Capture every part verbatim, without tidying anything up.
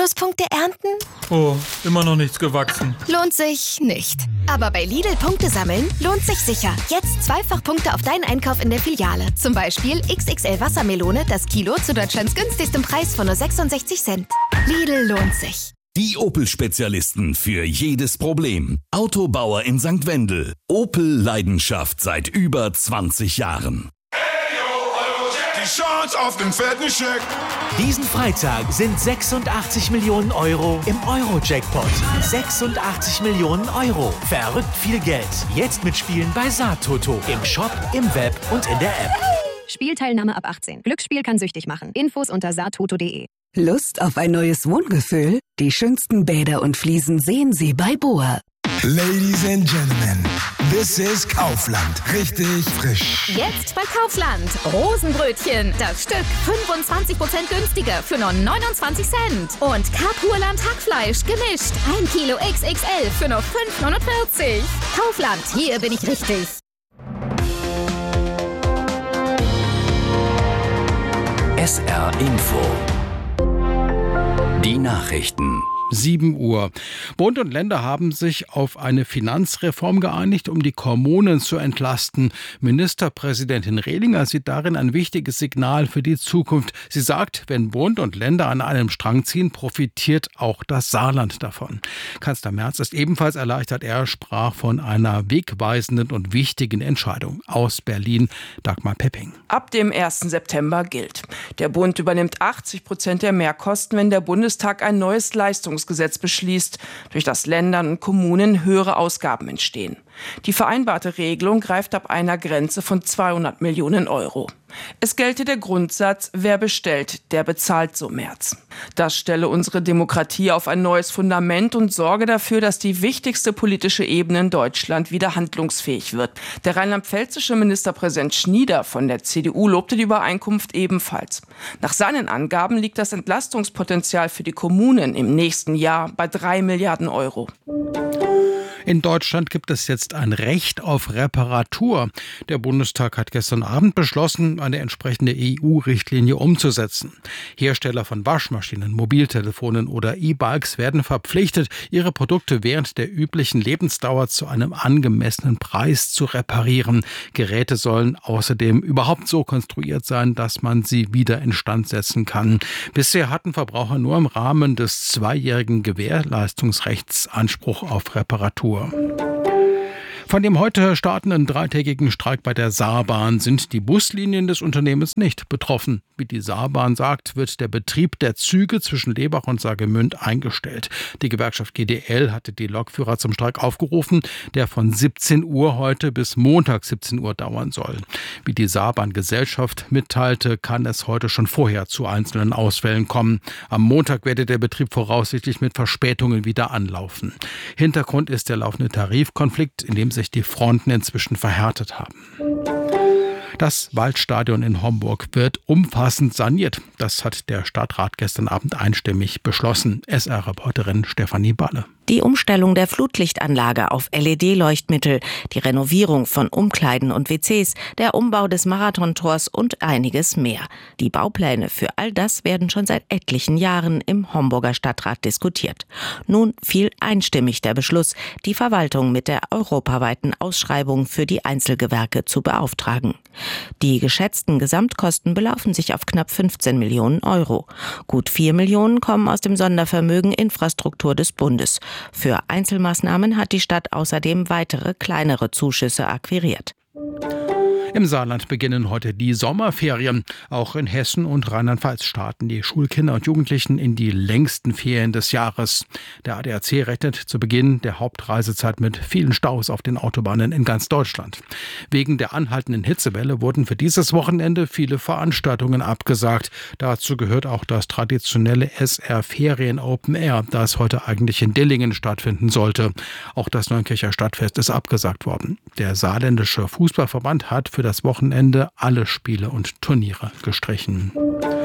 Pluspunkte ernten? Oh, immer noch nichts gewachsen. Lohnt sich nicht. Aber bei Lidl Punkte sammeln lohnt sich sicher. Jetzt zweifach Punkte auf deinen Einkauf in der Filiale. Zum Beispiel X X L Wassermelone, das Kilo zu Deutschlands günstigstem Preis von nur sechsundsechzig Cent. Lidl lohnt sich. Die Opel-Spezialisten für jedes Problem. Autobauer in Sankt Wendel. Opel-Leidenschaft seit über zwanzig Jahren. Die Chance auf den fetten Scheck. Diesen Freitag sind sechsundachtzig Millionen Euro im Euro-Jackpot. sechsundachtzig Millionen Euro. Verrückt viel Geld. Jetzt mitspielen bei Saattoto. Im Shop, im Web und in der App. Spielteilnahme ab achtzehn. Glücksspiel kann süchtig machen. Infos unter saattoto punkt de. Lust auf ein neues Wohngefühl? Die schönsten Bäder und Fliesen sehen Sie bei Boa. Ladies and Gentlemen, this is Kaufland. Richtig frisch. Jetzt bei Kaufland. Rosenbrötchen. Das Stück fünfundzwanzig Prozent günstiger für nur neunundzwanzig Cent. Und Kapurland Hackfleisch gemischt. ein Kilo X X L für nur fünf neunundvierzig. Kaufland, hier bin ich richtig. S R Info. Die Nachrichten. sieben Uhr. Bund und Länder haben sich auf eine Finanzreform geeinigt, um die Kommunen zu entlasten. Ministerpräsidentin Rehlinger sieht darin ein wichtiges Signal für die Zukunft. Sie sagt, wenn Bund und Länder an einem Strang ziehen, profitiert auch das Saarland davon. Kanzler Merz ist ebenfalls erleichtert. Er sprach von einer wegweisenden und wichtigen Entscheidung. Aus Berlin, Dagmar Pepping. Ab dem ersten September gilt: Der Bund übernimmt achtzig Prozent der Mehrkosten, wenn der Bundestag ein neues Leistungsgesetz beschließt, durch das Ländern und Kommunen höhere Ausgaben entstehen. Die vereinbarte Regelung greift ab einer Grenze von zweihundert Millionen Euro. Es gelte der Grundsatz, wer bestellt, der bezahlt, so Merz. Das stelle unsere Demokratie auf ein neues Fundament und sorge dafür, dass die wichtigste politische Ebene in Deutschland wieder handlungsfähig wird. Der rheinland-pfälzische Ministerpräsident Schnieder von der C D U lobte die Übereinkunft ebenfalls. Nach seinen Angaben liegt das Entlastungspotenzial für die Kommunen im nächsten Jahr bei drei Milliarden Euro. In Deutschland gibt es jetzt ein Recht auf Reparatur. Der Bundestag hat gestern Abend beschlossen, eine entsprechende E U-Richtlinie umzusetzen. Hersteller von Waschmaschinen, Mobiltelefonen oder E-Bikes werden verpflichtet, ihre Produkte während der üblichen Lebensdauer zu einem angemessenen Preis zu reparieren. Geräte sollen außerdem überhaupt so konstruiert sein, dass man sie wieder instand setzen kann. Bisher hatten Verbraucher nur im Rahmen des zweijährigen Gewährleistungsrechts Anspruch auf Reparatur. Von dem heute startenden dreitägigen Streik bei der Saarbahn sind die Buslinien des Unternehmens nicht betroffen. Wie die Saarbahn sagt, wird der Betrieb der Züge zwischen Lebach und Saargemünd eingestellt. Die Gewerkschaft G D L hatte die Lokführer zum Streik aufgerufen, der von siebzehn Uhr heute bis Montag siebzehn Uhr dauern soll. Wie die Saarbahn-Gesellschaft mitteilte, kann es heute schon vorher zu einzelnen Ausfällen kommen. Am Montag werde der Betrieb voraussichtlich mit Verspätungen wieder anlaufen. Hintergrund ist der laufende Tarifkonflikt, in dem sich die Fronten inzwischen verhärtet haben. Das Waldstadion in Homburg wird umfassend saniert. Das hat der Stadtrat gestern Abend einstimmig beschlossen. S R-Reporterin Stefanie Balle. Die Umstellung der Flutlichtanlage auf L E D-Leuchtmittel, die Renovierung von Umkleiden und W Cs, der Umbau des Marathontors und einiges mehr. Die Baupläne für all das werden schon seit etlichen Jahren im Homburger Stadtrat diskutiert. Nun fiel einstimmig der Beschluss, die Verwaltung mit der europaweiten Ausschreibung für die Einzelgewerke zu beauftragen. Die geschätzten Gesamtkosten belaufen sich auf knapp fünfzehn Millionen Euro. Gut vier Millionen kommen aus dem Sondervermögen Infrastruktur des Bundes. Für Einzelmaßnahmen hat die Stadt außerdem weitere kleinere Zuschüsse akquiriert. Im Saarland beginnen heute die Sommerferien. Auch in Hessen und Rheinland-Pfalz starten die Schulkinder und Jugendlichen in die längsten Ferien des Jahres. Der A D A C rechnet zu Beginn der Hauptreisezeit mit vielen Staus auf den Autobahnen in ganz Deutschland. Wegen der anhaltenden Hitzewelle wurden für dieses Wochenende viele Veranstaltungen abgesagt. Dazu gehört auch das traditionelle S R Ferien Open Air, das heute eigentlich in Dillingen stattfinden sollte. Auch das Neunkircher Stadtfest ist abgesagt worden. Der saarländische Fußballverband hat für das Wochenende alle Spiele und Turniere gestrichen.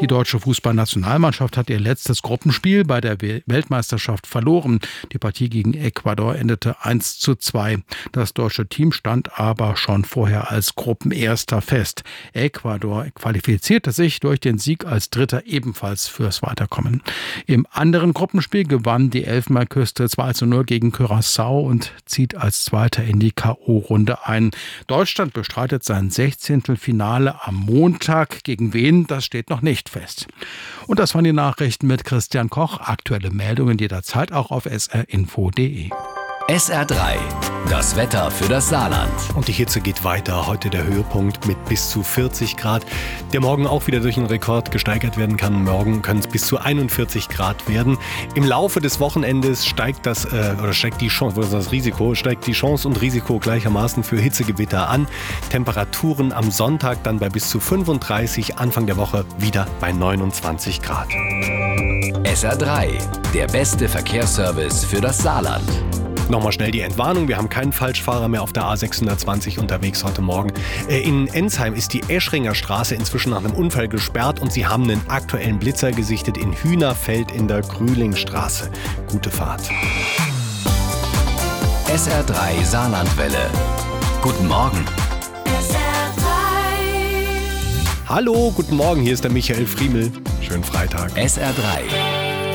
Die deutsche Fußballnationalmannschaft hat ihr letztes Gruppenspiel bei der Weltmeisterschaft verloren. Die Partie gegen Ecuador endete eins zu zwei. Das deutsche Team stand aber schon vorher als Gruppenerster fest. Ecuador qualifizierte sich durch den Sieg als Dritter ebenfalls fürs Weiterkommen. Im anderen Gruppenspiel gewann die Elfenbeinküste zwei zu null gegen Curaçao und zieht als Zweiter in die K O-Runde ein. Deutschland bestreitet sein Sechzehntelfinale am Montag. Gegen wen, das steht noch nicht fest. Und das waren die Nachrichten mit Christian Koch. Aktuelle Meldungen jederzeit auch auf s r info punkt d e. S R drei, das Wetter für das Saarland. Und die Hitze geht weiter. Heute der Höhepunkt mit bis zu vierzig Grad, der morgen auch wieder durch einen Rekord gesteigert werden kann. Morgen können es bis zu einundvierzig Grad werden. Im Laufe des Wochenendes steigt das äh, oder steigt die Chance, was ist das Risiko, steigt die Chance und Risiko gleichermaßen für Hitzegewitter an. Temperaturen am Sonntag dann bei bis zu fünfunddreißig, Anfang der Woche wieder bei neunundzwanzig Grad. S R drei, der beste Verkehrsservice für das Saarland. Nochmal schnell die Entwarnung. Wir haben keinen Falschfahrer mehr auf der A sechshundertzwanzig unterwegs heute Morgen. In Ensheim ist die Eschringer Straße inzwischen nach einem Unfall gesperrt und sie haben einen aktuellen Blitzer gesichtet in Hühnerfeld in der Grühlingstraße. Gute Fahrt. S R drei Saarlandwelle. Guten Morgen. S R drei. Hallo, guten Morgen. Hier ist der Michael Friemel. Schönen Freitag. S R drei.